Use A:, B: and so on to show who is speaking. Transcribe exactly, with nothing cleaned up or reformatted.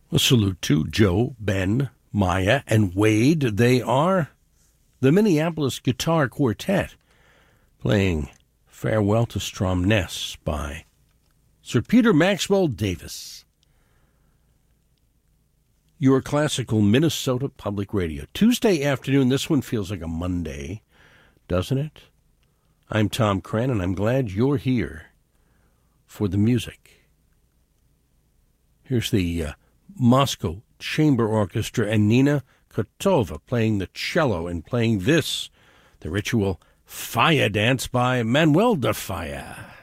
A: A salute to Joe, Ben, Maya, and Wade. They are the Minneapolis Guitar Quartet playing Farewell to Stromness by Sir Peter Maxwell Davis. Your classical Minnesota Public Radio. Tuesday afternoon, this one feels like a Monday, doesn't it? I'm Tom Cran, and I'm glad you're here for the music. Here's the uh, Moscow Chamber Orchestra and Nina Kotova playing the cello and playing this, the ritual Fire Dance by Manuel de Falla.